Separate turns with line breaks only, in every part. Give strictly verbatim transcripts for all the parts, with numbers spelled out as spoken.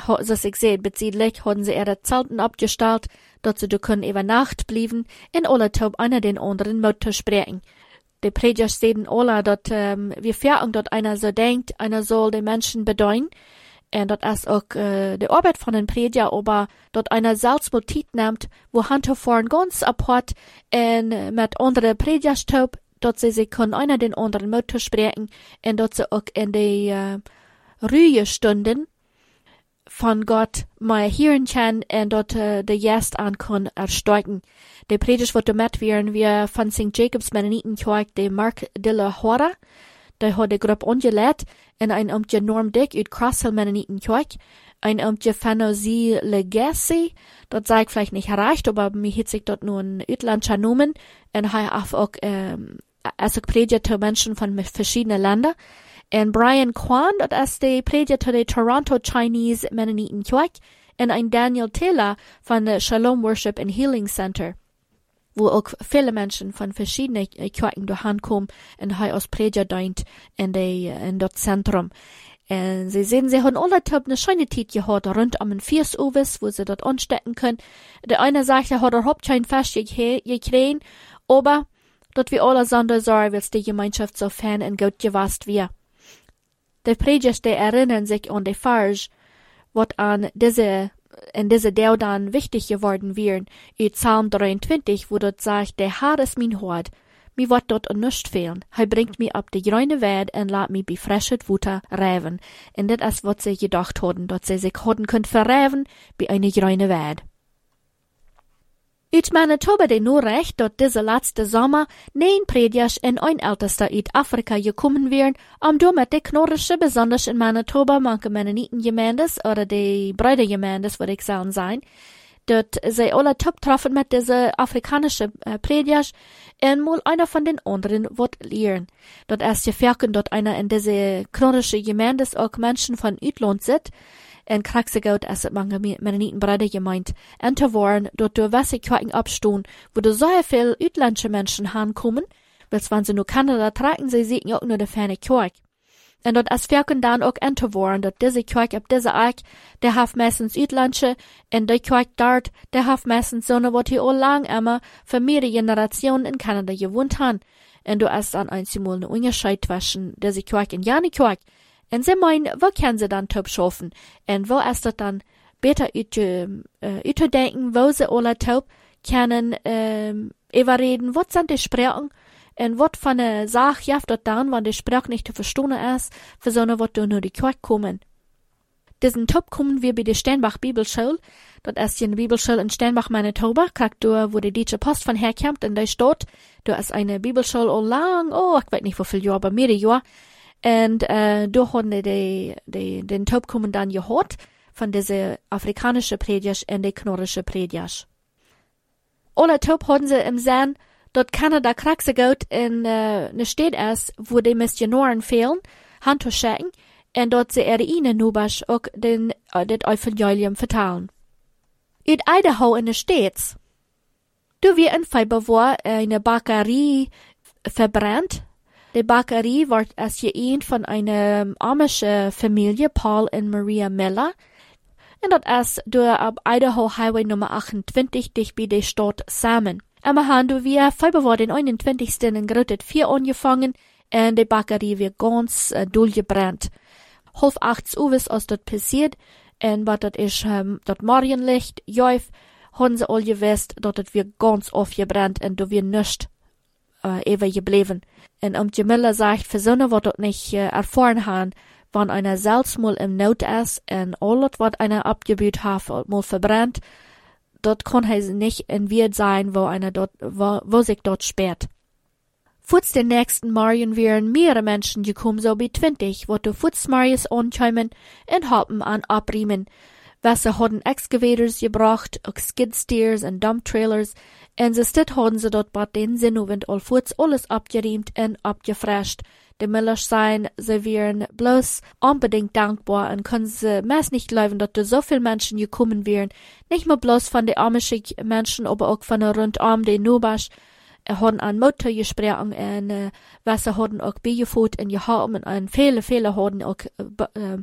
zoals ik zei, beziedlich, hadden ze ihre Zelten abgestellt, dat ze du können über Nacht blieben, in alle Taub einer den anderen Mut zu sprechen. Die Prediger sehen alle, dat ähm, wir verlangen, dat einer so denkt, einer soll den Menschen bedeuten, und dat ist auch äh, die Arbeit von den Prediger, aber dat einer selbst Motiv nimmt, wo Hand vorn ganz apart und mit anderen Prediger taub, dat sie sich können einer den anderen Mut zu sprechen, und dat sie auch in die äh, Ruhestunden von Gott mal hören kann und dort uh, de Gäste an kann ersteigen. De Predigt wird damit werden wir von Sankt Jacobs Mennonitenkirche, de Mark de la Hora, der hat die Gruppe angelegt in ein Amtje Normdick uit Crosshill Mennonitenkirche, ein Amtje Fanozie Legacy, dort sei ich vielleicht nicht erreicht, aber mir hat sich dort nur ein Utlandscher Nomen und hat auch, ähm, als auch Predigt zu Menschen von verschiedenen Ländern. En Brian Kwan, dat is de prediger de Toronto Chinese Mennonitenkirche, en ein Daniel Taylor von der Shalom Worship and Healing Center, wo auch viele Menschen von verschiedenen Kirchen durchkommen und hij als Prediger dient in, de, in dat Zentrum. Und sie sehen, sie haben alle Tag eine schöne Zeit gehabt, rund um den Viersuwes, wo sie dort anstecken können. Der eine sagt, er hat überhaupt kein Fest gekriegt, aber dort wir alle Sonder sagen, weil die Gemeinschaft so fern und gut gewasst wird. De Predigers, die erinnern sich an die Farge, wat an diese, in diese Deel dann wichtig geworden wären, in Psalm dreiundzwanzig, wo dort sagt, der Herr ist mein Hort, mi wat dort an nichts fehlen, hij bringt mi ab die grüne Welt und lat mi befreschet Wutter reiven. Und das ist, wat sie gedacht hatten, dass sie sich hatten können verreiven, bei eine grüne Welt. Uit Manitoba de nur recht, dat diese letzte Sommer neun Predigers en ein Ältester uit Afrika gekommen wären, um damit de Knorrische, besonders in Manitoba, manche Mennonitengemeindes oder de Brüdergemeindes, würde ich sagen sein, dat sie alle top treffen mit diese afrikanische äh, Predigers en mal einer von den anderen wird lehren. Dat erst gefärken, dat einer in diese Knorrische Gemeindes auch Menschen von Utland sit, en kraxegout as het mange Mennonitenbrüder gemeint, en te waren, dort du wasse Kirchen abstoen, wo du so viel utländische Menschen hankommen, weil wenn sie nur Kanada tragen, sie sehen ja auch nur de ferne Kirche. En dort as verken dann auch en te waren, dort diese Kirche ab diese Eik, der haf meistens utländische, en die Kirche dort, der haf meistens so ne, wat hier all lang immer für mehrere Generationen in Kanada gewohnt han. En du as dann einmal ne Unterscheid zwischen diese Kirche und jene Kirche. En sie meinen, wo können sie dann taub schaffen? En wo ist das dann besser denken, wo sie alle taub können, ähm, überreden, was sind die Sprachen? En wat von der Sache jaft dort dann, wenn die Sprache nicht zu verstehen ist, für so eine, wat du nur die Kirche kommen. Diesen Taub kommen wir bei der Steinbach Bibelschule. Dort ist eine Bibelschule in Steinbach, Manitoba, kackt du, wo die Deutsche Post von herkommt, in der Stadt. Da ist eine Bibelschule all lang, oh, ich weiß nicht, wie viele Jahre, aber mehrere Jahre. Und äh, da haben die, die, den Taub kommen dann gehört von diese afrikanische Predigers und die knorrische Predigers. Alle Taub haben sie im Sinn, dort Kanada kraxegout in äh, ne Stadt ist, wo die Missionaren fehlen, Hand zu schicken, und dort sie ihre ihnen nubasch auch den, äh, das Evangelium vertalen. In Idaho in den States, da wir in Februar eine Bäckerei verbrannt. Die Bäckerei wird als geeint von einer amischen Familie, Paul und Maria Miller. Und das ist durch ab Idaho Highway Nummer achtundzwanzig dicht bei der Stadt Salmon. Aber haben wir Februar den einundzwanzigsten in Grötet vier angefangen und die Bäckerei wird ganz äh, durchgebrannt. Halb acht Uhr ist das dort passiert und was das ist, ähm, das Morgenlicht, jäuf, haben sie alle gewusst, dass das wird ganz aufgebrannt und da wird nichts Uh, ever geblieben. Und um die Miller sagt, für so wird dort nicht uh, erfahren haben, wenn einer selbst mal im Not ist und alles, was einer abgebüht hat, mal verbrennt, dort kann er nicht in Wirt sein, wo einer dort, wo, wo sich dort sperrt. Futz den nächsten Morgen wären mehrere Menschen gekommen, so wie zwanzig, wo du Futz Marius ankommen und haben an abriemen. Wasser hatten Excavators gebracht, auch Skidsteers und Dumptrailers, und sie stit haben sie dort bei den Sinnowend all Futz alles abgeriemt und abgefrescht. Die Millers sein, sie wären bloß unbedingt dankbar und können sie meist nicht glauben, dass da so viele Menschen gekommen wären. Nicht nur bloß von den amischen Menschen, aber auch von der rundum, den Nubasch, haben an Motor gesprochen und äh, Wasser haben auch beigeführt und gehabt und viele, viele haben auch äh,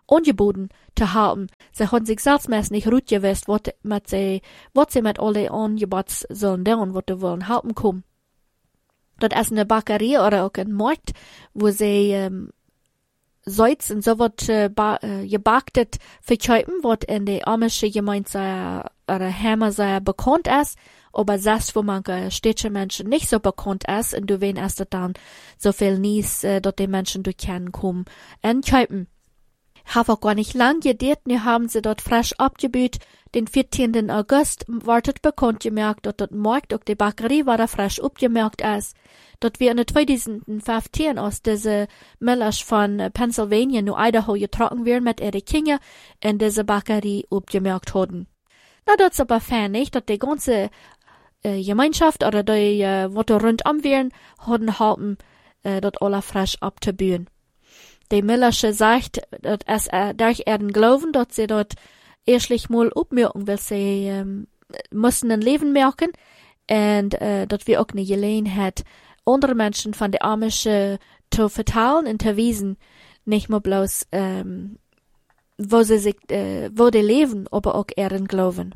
angeboten zu haben. Sie haben sich selbst meist nicht gut gewusst, was mit sie, was sie mit alle Angebots sollen tun, was sie wollen halten kommen. Dort ist eine Bäckerei oder auch ein Markt, wo sie, ähm, Salz und so was äh, äh, gebackt verkaufen, was in der amische Gemeinde sehr, oder Hämmer sehr bekannt ist, aber selbst wo manche städtische Menschen nicht so bekannt ist, und du wen erst dann so viel Nies, äh, dort die Menschen durchkennen kommen und kaufen. Hab auch gar nicht lang gedauert, nu haben sie dort frisch abgebüht. Den vierzehnten August wartet bekannt gemerkt, dort dort Markt auch die Bäckerei war da frisch abgemerkt ist. Dort wir in der zweitausendfünfzehn aus diese Millers von Pennsylvania, nu Idaho getroffen werden mit ihre Kinder in diese Bäckerei abgemerkt haben. Na, dort ist aber fertig, dort die ganze äh, Gemeinschaft oder die, äh, wo da rundum werden, haben haben, äh, dort alle frisch abzubühen. Die Millersche sagt, dass es äh, durch ihren Glauben, dass sie dort erstlich mal abmerken, weil sie ähm, müssen ein Leben merken und äh, dass wir auch eine Gelegenheit andere Menschen von der Amische zu verteilen und zu wiesen, nicht nur bloß ähm, wo sie sich, äh, wo die leben, aber auch ihren Glauben.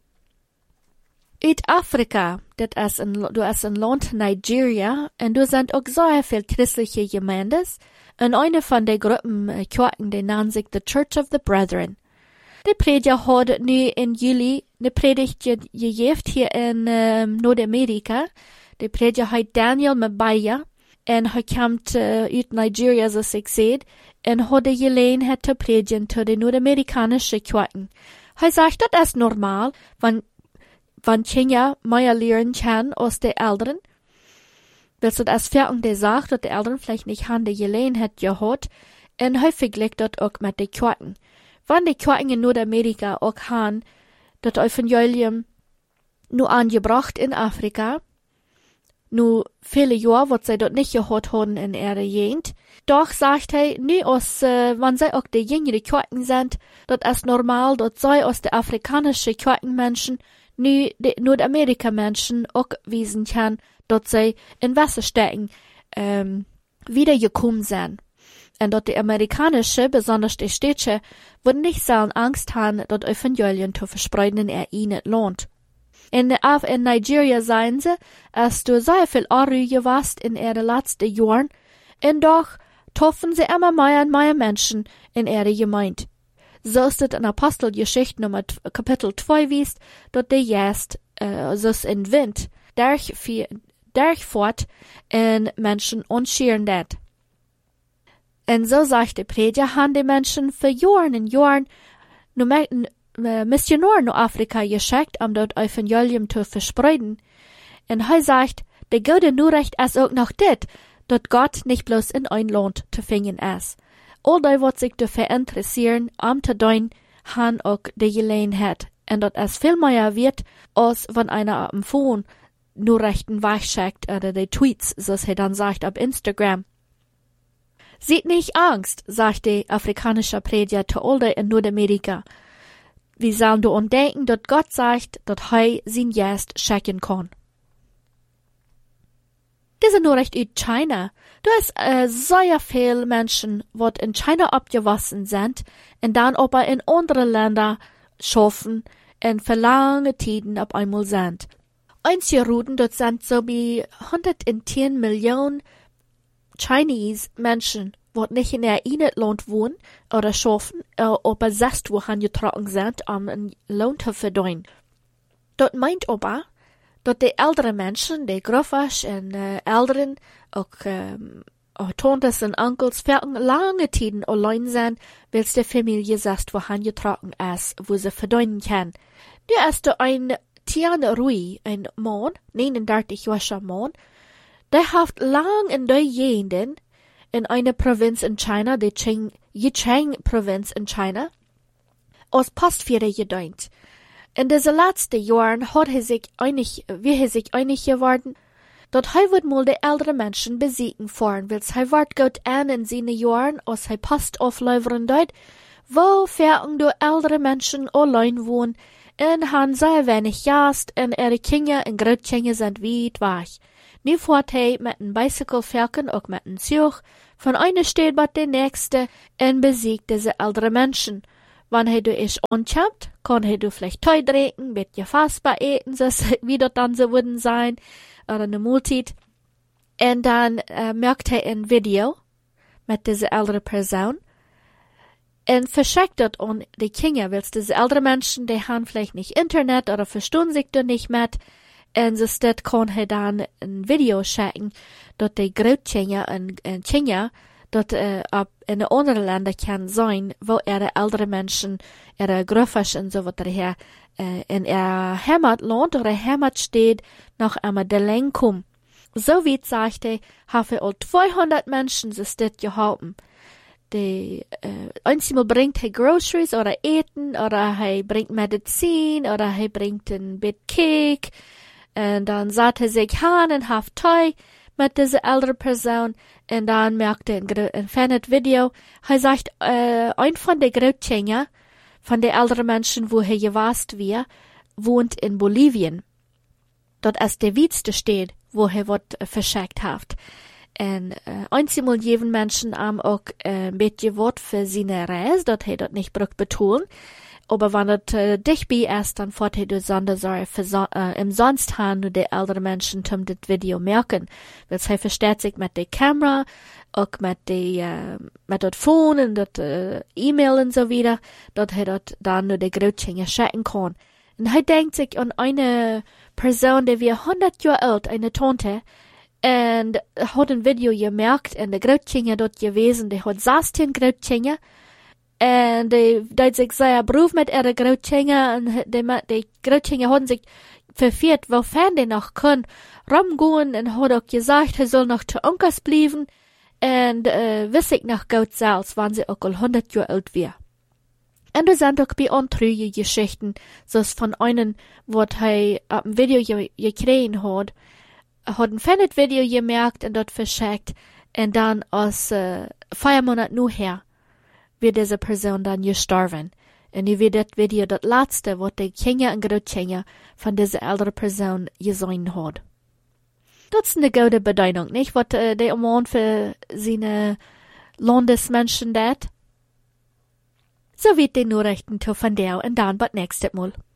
In Afrika, das ist ein, du hast ein Land Nigeria, und du sind auch sehr viel christliche Gemeindes, und eine von den Gruppen äh, Kirchen, die nennt sich the Church of the Brethren. Die Prediger hat nu in Juli eine Predigt gegeben hier in ähm, Nordamerika. Die Prediger hat Daniel Mabaya, und er kommt äh, aus Nigeria, so ich sehe, und hat die Gelegenheit zu predigen zu den nordamerikanischen Kirchen. Er sagt, das ist normal, wenn wenn Kinder mehr lernen können aus den Eltern. Willst du das Fertig der sagt, dass die Eltern vielleicht nicht haben die Gelegenheit gehabt, und häufig liegt das auch mit den Kirchen. Wenn die Kirchen in Nordamerika auch haben, das Evangelium nur angebracht in Afrika, nur viele Jahre, was sie dort nicht gehabt haben in ihrer Gegend, doch sagt er, nie aus, äh, wenn sie auch die jüngeren Kirchen sind, das ist normal, dass sie aus den afrikanischen Kirchenmenschen nu die Nordamerika-Menschen auch wiesen kann, dass sie in Wasser stecken, ähm, wiedergekommen sind. Und dass die amerikanische, besonders die städtische, würden nicht so Angst haben, das Evangelium zu verspreiten in ihr ihnen Land. In, in Nigeria seien sie, als du sehr viel Anrüge warst in ihren letzten Jahren, und doch treffen sie immer mehr und mehr Menschen in ihrer Gemeinde. So ist es in Apostelgeschichte Nummer Kapitel zwei wiest, dort die jetzt, äh, so in Wind, durch, durchfährt und Menschen unschieren dat. Und so sagt der Prediger, haben die Menschen für Jahren und Jahren nur äh, Missionaren nach Afrika geschickt, um dort Evangelium zu verspreiten. Und er sagt, der gute Nachricht ist auch noch dit, dort Gott nicht bloß in ein Land zu finden ist. All die, wat sich dafür interessieren, um zu tun, haben auch die Gelegenheit. Und dat es viel mehr wird, als wenn einer am Phone nur rechten wegschickt oder die Tweets, so er dann sagt, auf Instagram. Seht nicht Angst, sagt der afrikanische Prediger zu all die in Nordamerika. Wir sollen du denken, dass Gott sagt, dass er sein Gest schicken kann. Diese Nachricht aus China. Du hast äh, sehr viele Menschen, die in China abgewachsen sind und dann aber in andere Länder schaffen und für lange Zeiten auf einmal sind. Einzige Routen, dort sind so wie hundertzehn Millionen Chinese Menschen, die nicht in ihr eigenes Land wohnen oder schaffen, äh, aber selbst wohin getragen sind, um einen Lohn zu verdienen. Dort meint aber, dass die älteren Menschen, die Großvater und äh, Eltern, auch ähm, auch Tantes und Onkels, für lange Zeiten allein sind, weil die Familie selbst wohin getragen ist, wo sie verdienen kann. Da ist da ein Tian Rui, ein Mann, neununddreißigjähriger Mann, der hat lang in der Gegenden in einer Provinz in China, die Qing, Yicheng-Provinz in China, als Postführer gedient. In diesen letzten Jahren hat er sich einig, wie er sich einig geworden, dass er wird mal die älteren Menschen besiegen fahren, weil er wird gut an in seinen Jahren, als er Post auflevern dort, wo fern du ältere Menschen allein wohnen, und haben sehr wenig Gast, und ihre Kinder und Großkinder sind weit weg. Nu fährt hij met een bicyclevelken, ook met een Zug, von einer Stadt bis der nächste en besiegt diese ältere Menschen. Wenn hij du is onchapt, kann hij du vielleicht Teu trinken, beetje fassbar eten, so wie das dann so würden sein, oder eine Multit. En dann äh, merkt hij ein Video mit dieser ältere Person. En verschickt dort an die Kinder, weil diese ältere Menschen, die haben vielleicht nicht Internet oder verstehen sich da nicht mit. En so steht kann hij dann ein Video schicken, dort die Großkinder und, und Kinder, dort äh, ab in andere Länder kann sein, wo ihre ältere Menschen, ihre Gröfers und so weiter her, äh, in ihr Heimatland oder Heimatstadt noch einmal der Länge kommen. So wie sagte, habe all zweihundert Menschen so steht gehalten. Die, äh, einmal bringt er Groceries oder Eten, oder er bringt Medizin, oder er bringt ein Bit Cake, und dann sagt er sich han und haft Teu mit dieser älteren Person, und dann merkt er ein, ein fernes Video, er sagt, äh, ein von den Großkinder, von den älteren Menschen, wo er gewasst wir, wohnt in Bolivien. Dort ist der Witzte steht, wo er wird äh, verschickt hat. En äh, einmal jeden Menschen am auch äh, ein bisschen Wort für seine Reise, dort er dort nicht braucht betonen. Aber wenn das äh, dich bei ist, dann fährt er durch Sondersorge für so, äh, im Sonst haben nur die älteren Menschen zum das Video merken. Weil er versteht sich mit der Kamera, auch mit der, äh, mit das Phone und das äh, E-Mail und so wieder, dort er dort dann nur die Großkinder schicken kann. Und er denkt sich an eine Person, die wir hundert Jahre alt, eine Tante, und hat ein Video gemerkt, und der Großkinder dort gewesen, die hat sechzehn Großkinder, und die, die sich sehr Beruf mit ihren Großkinder, und die, die Großkinder haben sich verführt, wofern die noch können, rumgehen, und hat auch gesagt, er soll noch zu Onkels bleiben, und, äh, wiss ich noch gut selbst, wann sie auch hundert Jahre alt wäre. Und da sind auch bei untrüge Geschichten, so von einem, was er auf dem Video ge gekriegt hat, hat ein fernes Video gemerkt und dort verschickt, und dann aus äh, vier Monaten nur her, wird diese Person dann gestorben. Und ich wird das Video das letzte, was die Kinder und Großkinder von dieser älteren Person gesehen hat. Das ist eine gute Bedeutung, nicht? Was äh, der Mann für seine Landesmenschen dat. So wird die Nachrichten von der und dann bis nächstes Mal.